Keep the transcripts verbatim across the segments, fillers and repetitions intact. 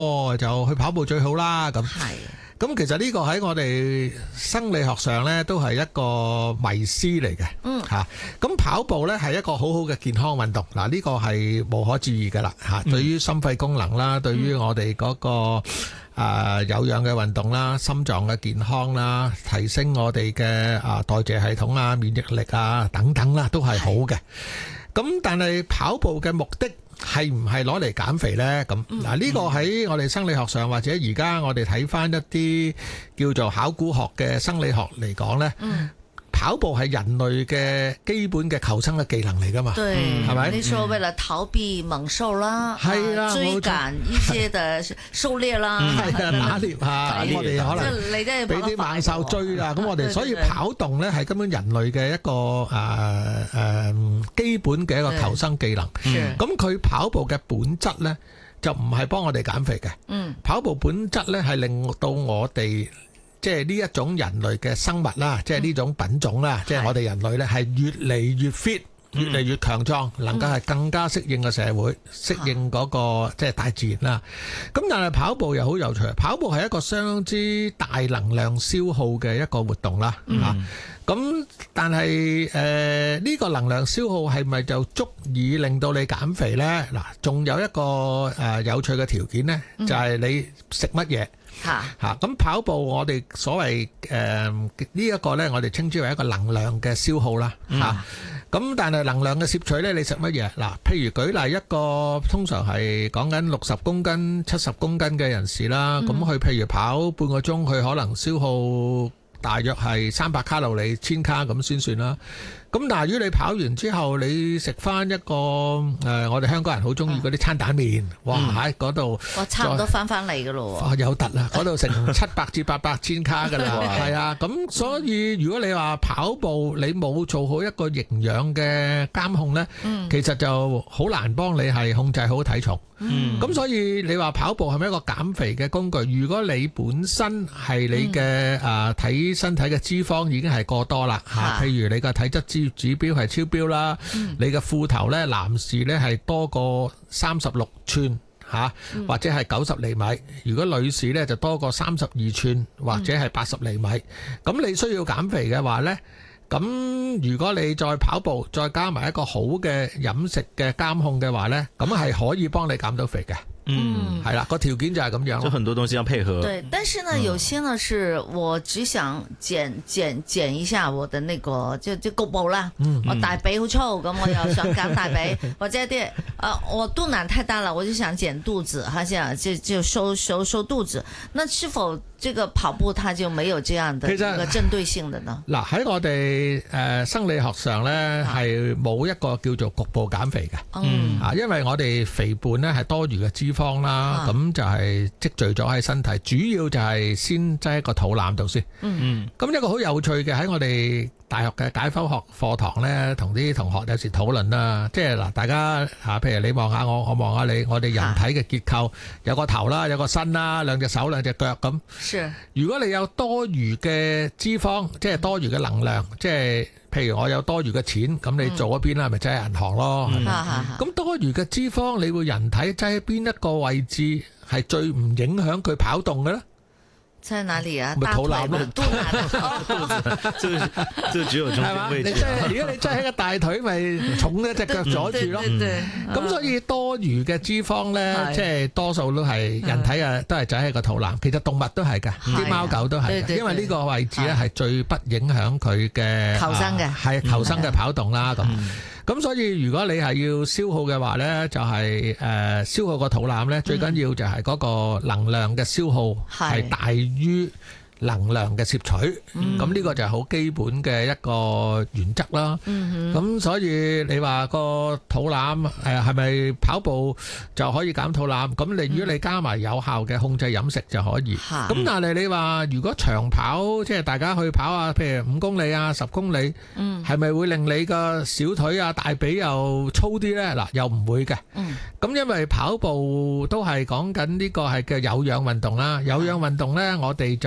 就去跑步最好啦。咁係咁其實呢個喺我哋生理學上呢，都係一個迷思嚟嘅。 嗯嚇，咁跑步呢係一個好好嘅健康運動。嗱，呢個係無可置疑㗎啦。嚇，對於心肺功能啦，對於我哋嗰個誒有氧嘅運動啦，心臟嘅健康啦，提升我哋嘅啊代謝系統啊、免疫力啊等等啦，都係好嘅。咁但係跑步嘅目的係唔係攞嚟減肥呢？咁嗱，呢個喺我哋生理學上，或者而家我哋睇翻一啲叫做考古學嘅生理學嚟講呢， 嗯跑步係人類嘅基本嘅求生嘅技能嚟噶嘛？ 對， 係咪？ 你說為了逃避猛獸啦， 係啦， 追趕一些的狩獵啦， 係啊，打獵啊，咁我哋可能你真係俾啲猛獸追啦。咁我哋所以跑動咧係根本人類嘅一個誒誒基本嘅一個求生技能。咁佢跑步嘅本質咧就唔係幫我哋減肥嘅。嗯，跑步本質咧係令到我哋。即係呢一種人類嘅生物啦，即係呢種品種啦，即係我哋人類咧係越嚟越 fit，越嚟越強壯，能夠係更加適應個社會，適應嗰個即係大自然啦。咁但係跑步又好有趣，跑步係一個相當之大能量消耗嘅一個活動啦。嚇，咁但係誒呢個能量消耗係咪就足以令到你減肥呢？嗱，仲有一個誒有趣嘅條件呢，就係你食乜嘢。嚇嚇咁跑步，我哋所謂誒呢一個咧，我哋稱之為一個能量嘅消耗啦。嚇咁，但係能量嘅攝取咧，你食乜嘢？嗱，譬如舉例一個，通常係講緊六十公斤、七十公斤嘅人士啦。咁佢譬如跑半個鐘，佢可能消耗大約係三百卡路里、千卡咁先算啦。咁但係如果你跑完之後，你食翻一個誒，我哋香港人好中意嗰啲餐蛋麵，哇喺嗰度， 哇差唔多翻翻嚟噶咯喎， 有突啦，嗰度成七百至八百千卡噶啦，係啊，咁所以如果你話跑步你冇做好一個營養嘅監控呢，其實就好難幫你係控制好體重。咁所以你話跑步係咪一個減肥嘅工具？如果你本身係你嘅誒睇身體嘅脂肪已經係過多啦嚇，譬如你個體質脂指標係超標啦，嗯、你嘅褲頭咧，男士咧係多過三十六寸嚇，或者係九十厘米；如果女士咧就多過三十二寸或者係八十厘米。咁、嗯、你需要減肥嘅話咧，咁如果你再跑步，再加埋一個好嘅飲食嘅監控嘅話咧，咁係可以幫你減到肥嘅。嗯，係啦，個條件就係咁樣， 就很多東西要配合。 對，但是呢，有些呢是我只想減減減一下我的那個就就局部啦。嗯，我大髀好粗，咁我又想減大髀，或者啲呃我肚腩太大了，我就想減肚子，哈，想就就收收收肚子。那是否這個跑步它就沒有這樣的一個針對性的呢？ 嗱，喺我哋誒生理學上呢，係冇一個叫做局部減肥嘅。嗯，啊，因為我哋肥胖呢係多餘嘅脂肪啦，咁就係積聚咗喺身體，主要就係先擠喺個肚腩度先。嗯，咁一個好有趣嘅喺我哋大學嘅解剖學課堂呢，同啲同學有時討論啦，即係嗱，大家嚇，譬如你望下我，我望下你，我哋人體嘅結構有個頭啦，有個身啦，兩隻手兩隻腳咁。是。如果你有多餘嘅脂肪，即係多餘嘅能量，即係譬如我有多餘嘅錢，咁你做嗰邊啦，咪擠喺銀行咯。咁多餘嘅脂肪，你會人體擠喺邊一個位置係最唔影響佢跑動嘅咧？ 在哪裡啊？ 咪肚腩咯， 肚腩， 肚子，就就只有中間位置。 你擠，如果你擠喺個大腿，咪重一隻腳阻住咯。咁所以多餘嘅脂肪咧，即係多數都係人體啊，都係擠喺個肚腩。其實動物都係㗎，啲貓狗都係㗎，因為呢個位置咧係最不影響佢嘅求生嘅， 係求生嘅跑動啦咁。咁所以如果你係要消耗嘅話呢，就係誒消耗個肚腩呢，最緊要就係嗰個能量嘅消耗係大於能量嘅攝取，咁呢個就係好基本嘅一個原則啦。咁所以你話個肚腩誒係咪跑步就可以減肚腩？咁你如果你加埋有效嘅控制飲食就可以。咁但係你話如果長跑，即係大家去跑啊，譬如五公里啊、十公里，係咪會令你個小腿啊、大髀又粗啲呢？嗱，又唔會嘅。咁因為跑步都係講緊呢個係嘅有氧運動啦。有氧運動呢，我哋就會用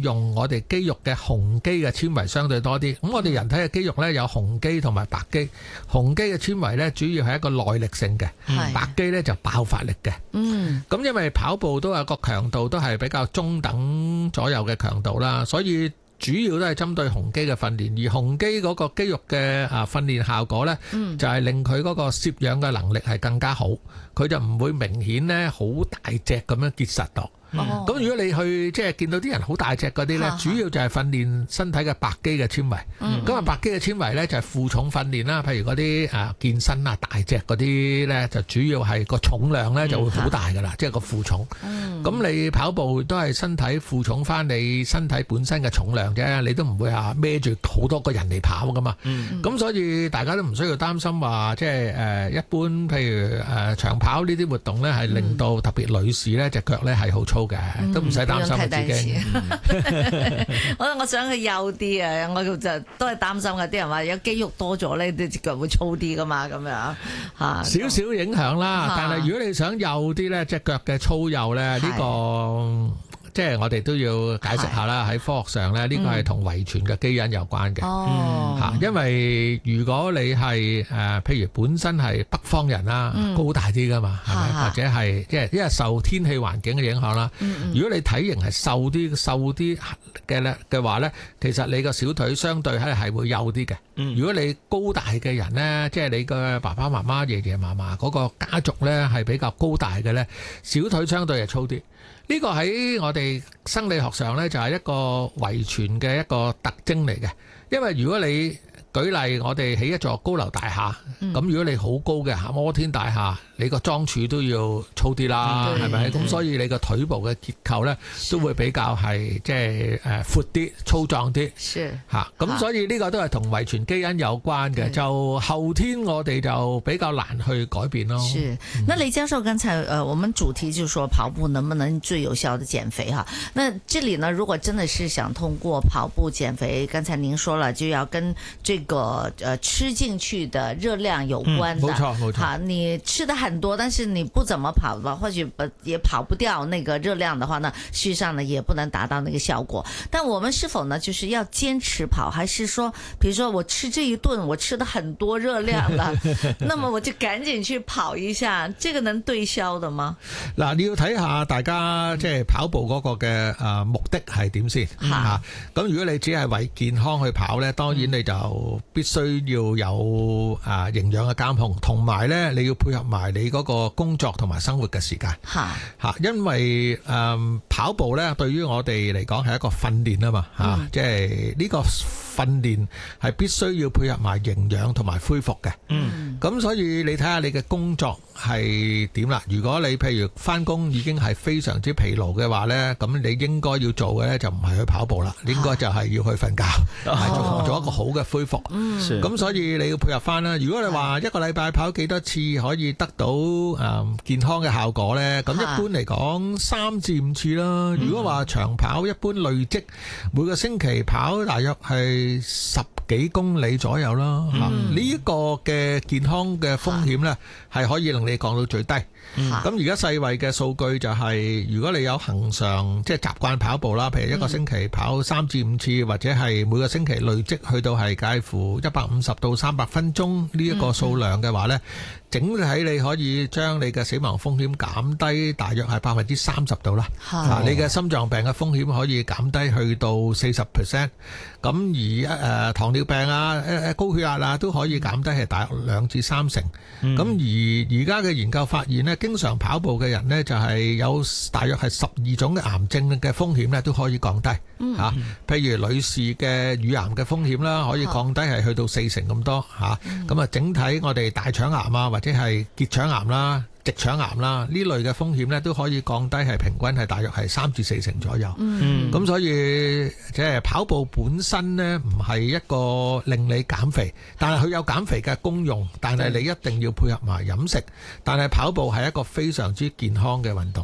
用我哋肌肉嘅雄肌嘅纖維相對多啲。咁我哋人體嘅肌肉呢，有雄肌同埋白肌，雄肌嘅纖維呢，主要係一個耐力性嘅，白肌呢就爆發力嘅。嗯，咁因為跑步都有個強度都係比較中等左右嘅強度啦，所以主要都係針對雄肌嘅訓練，而雄肌嗰個肌肉嘅啊訓練效果呢，就係令佢嗰個攝氧嘅能力係更加好，佢就唔會明顯呢好大隻咁樣結實度。咁、嗯、如果你去即係見到啲人好大隻嗰啲呢，主要就係訓練身體嘅白肌嘅纖維。咁啊、嗯，白肌嘅纖維呢，就係負重訓練啦，譬如嗰啲啊健身啊大隻嗰啲呢，就主要係個重量呢就會好大噶啦，即係個負重。咁、嗯、你跑步都係身體負重翻你身體本身嘅重量啫，你都唔會話孭住好多個人嚟跑噶嘛。咁、嗯、所以大家都唔需要擔心話即係誒一般譬如誒長跑呢啲活動呢，係令到特別女士呢隻腳呢係好粗嘅，嗯、都唔使擔心自己。 我我想佢幼啲啊，我就都係擔心嘅。啲人話有肌肉多咗咧，啲隻腳會粗啲噶嘛，咁樣吓。少少影響啦，啊、但係如果你想幼啲咧，隻腳嘅粗幼咧，呢、這個。即係我哋都要解釋下啦，喺科學上咧，呢個係同遺傳嘅基因有關嘅。哦，嚇，因為如果你係誒，譬如本身係北方人啦，高大啲噶嘛，係咪？或者係即係因為受天氣環境嘅影響啦。如果你體型係瘦啲、瘦啲嘅咧嘅話咧，其實你個小腿相對係係會幼啲嘅。如果你高大嘅人咧，即係你嘅爸爸媽媽、爺爺嫲嫲嗰個家族咧係比較高大嘅咧，小腿相對係粗啲。呢個喺我哋生理學上呢，就係一個遺傳嘅一個特徵嚟嘅。因為如果你舉例，我哋起一座高樓大廈，咁、嗯、如果你好高嘅摩天大廈，你個樁柱都要粗啲啦，係咪？咁所以你個腿部嘅結構呢，都會比較係即係誒闊啲、粗壯啲。嚇，咁所以呢個都係同遺傳基因有關嘅，就後天我哋就比較難去改變咯。 是，那雷教授，剛才呃，我們主題就是說跑步能不能最有效的減肥哈？那這裡呢，如果真的是想通過跑步減肥，剛才您說了就要跟這個呃吃進去的熱量有關的。冇錯冇錯。好，你吃的很多，但是你不怎麼跑的話，或許也跑不掉那個熱量的話呢，事實上呢也不能達到那個效果。但我們是否呢，就是要堅持跑，還是說，比如說我吃這一頓，我吃的很多熱量了，那麼我就趕緊去跑一下，這個能對消的嗎？ 嗱，你要睇下大家即係跑步嗰個嘅誒目的係點先吓。咁如果你只係為健康去跑呢，當然你就必須要有啊營養嘅監控，同埋呢你要配合埋你嗰個工作同埋生活嘅時間吓吓，因為誒、呃、跑步呢對於我哋嚟講係一個訓練啊嘛吓，即係呢個訓練係必須要配合埋營養同埋恢復嘅。嗯，咁所以你睇下你嘅工作係點啦。如果你譬如翻工已經係非常之疲勞嘅話呢，咁你應該要做嘅呢就唔係去跑步啦，應該就係要去瞓覺，係做做一個好嘅恢復。嗯，咁所以你要配合翻啦。如果你話一個禮拜跑幾多次可以得到誒健康嘅效果呢，咁一般嚟講三至五次啦。如果話長跑，一般累積每個星期跑大約係十幾公里左右啦。吓，呢一個嘅健康嘅風險呢，係可以令你降到最低。咁而家世衛嘅數據就係，如果你有恒常即係習慣跑步啦，譬如一個星期跑三至五次，或者係每個星期累積去到係介乎一百五十到三百分鐘呢一個數量嘅話呢，整體你可以將你嘅死亡風險減低大約係百分之三十度啦。啊，你嘅心臟病嘅風險可以減低去到四十 percent。咁而誒糖尿病啊、誒高血壓啊都可以減低係大約兩至三成。咁而而家嘅研究發現呢，經常跑步嘅人呢，就係有大約係十二種嘅癌症嘅風險呢都可以降低。嚇，譬如女士嘅乳癌嘅風險啦，可以降低係去到四成咁多嚇。咁啊，整體我哋大腸癌啊，或者係結腸癌啦、直腸癌啦呢類嘅風險咧，都可以降低係平均係大約係三至四成左右。嗯，咁所以即係跑步本身呢，唔係一個令你減肥，但係佢有減肥嘅功用，但係你一定要配合埋飲食。但係跑步係一個非常之健康嘅運動咯。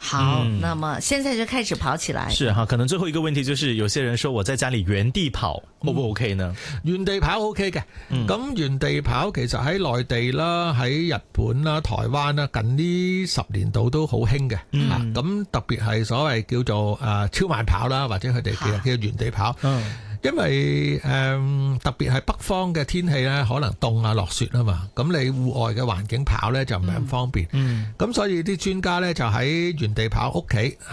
好，嗯、那麼現在就開始跑起來。 是哈，可能最後一個問題就是，有些人說我在家裏原地跑，嗯、O 不 OK 呢？ 原地跑 OK 嘅，咁、嗯、原地跑其實喺內地啦、喺日本啦、台灣啦，近呢十年度都好興嘅。咁、嗯、特別係所謂叫做誒超慢跑啦，或者佢哋叫叫原地跑。嗯因為誒、呃、特別係北方嘅天氣咧，可能凍啊落雪啊嘛，咁你戶外嘅環境跑咧就唔係咁方便，咁、嗯、所以啲專家咧就喺原地跑屋企